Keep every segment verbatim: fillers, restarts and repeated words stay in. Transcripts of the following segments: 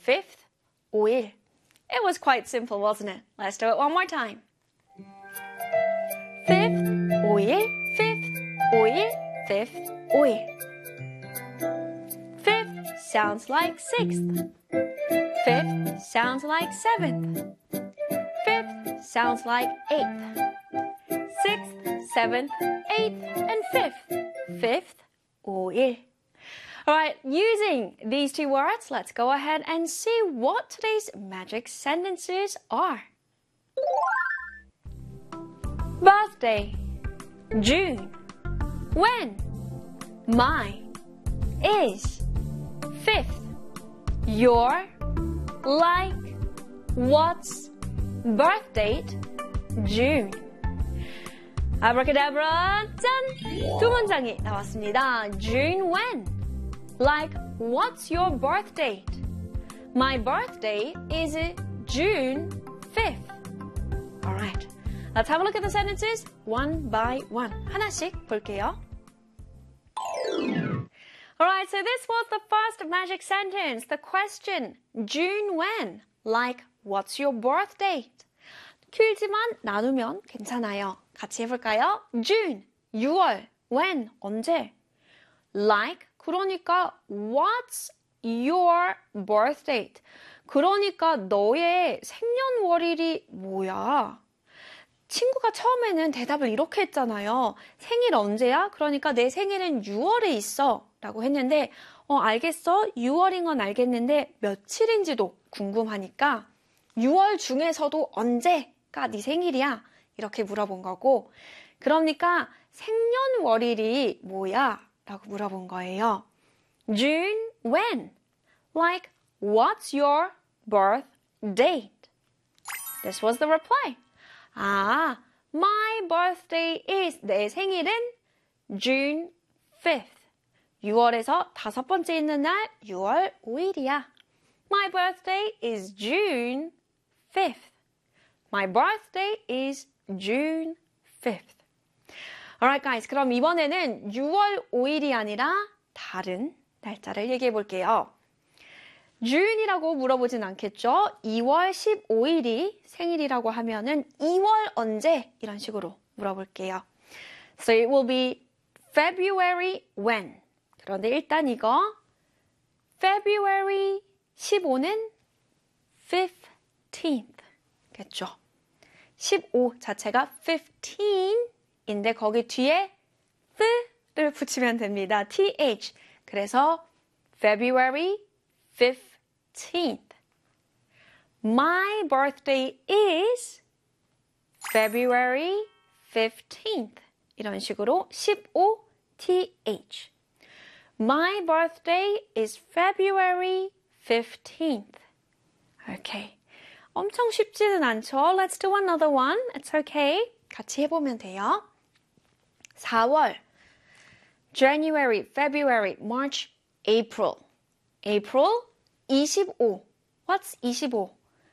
fifth, 오일. It was quite simple, wasn't it? Let's do it one more time. fifth, 오일, fifth, 오일, fifth, 오일. Fifth sounds like sixth. Fifth sounds like seventh. Fifth sounds like eighth. Sixth, seventh, eighth, and fifth. Fifth, 오일. All right, using these two words, let's go ahead and see what today's magic sentences are. Birthday, June. When? My. Is. Fifth. Your. Like. What's. Birth date, June. Abracadabra, 짠! 두 문장이 나왔습니다. June when? Like, what's your birth date? My birthday is June fifth. Alright, let's have a look at the sentences one by one. 하나씩 볼게요. Alright, so this was the first magic sentence. The question, June when? Like, what's your birth date? 길지만 나누면 괜찮아요. 같이 해볼까요? June, 유월. When, 언제? Like, 그러니까 what's your birth date? 그러니까 너의 생년월일이 뭐야? 친구가 처음에는 대답을 이렇게 했잖아요. 생일 언제야? 그러니까 내 생일은 유월에 있어 라고 했는데 어 알겠어? 유월인 건 알겠는데 며칠인지도 궁금하니까 유월 중에서도 언제가 네 생일이야? 이렇게 물어본 거고 그러니까 생년월일이 뭐야? 라고 물어본 거예요. June when? Like, what's your birth date? This was the reply. 아, my birthday is, 내 생일은 June fifth. 유월에서 다섯 번째 있는 날 유월 오일이야. My birthday is June fifth. My birthday is June fifth. Alright guys, 그럼 이번에는 유월 오일이 아니라 다른 날짜를 얘기해 볼게요. June이라고 물어보진 않겠죠? 이월 십오일이 생일이라고 하면은 이월 언제? 이런 식으로 물어볼게요. So it will be February when. 그런데 일단 이거 February 십오는 fifteenth. 겠죠? 십오 자체가 fifteen인데 거기 뒤에 th를 붙이면 됩니다. th. 그래서 February fifteenth. My birthday is February fifteenth. 이런 식으로 십오 th. My birthday is February fifteenth. Okay. 엄청 쉽지는 않죠? Let's do another one. It's okay. 같이 해보면 돼요. 사월. January, February, March, April. April, 이십오. What's 이십오?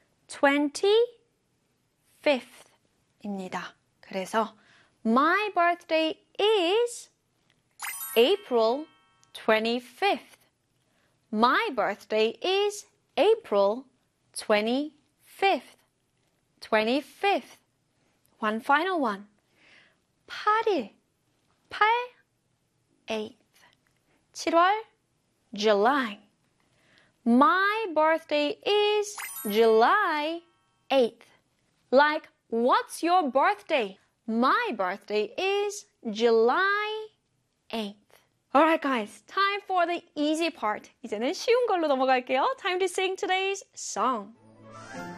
twenty-fifth 입니다. 그래서 my birthday is April twenty-fifth. My birthday is April twenty-fifth. twenty-fifth. One final one. 팔일. 팔, eighth. 칠월, July. My birthday is July eighth. Like, what's your birthday? My birthday is July eighth. Alright guys, time for the easy part. 이제는 쉬운 걸로 넘어갈게요. Time to sing today's song.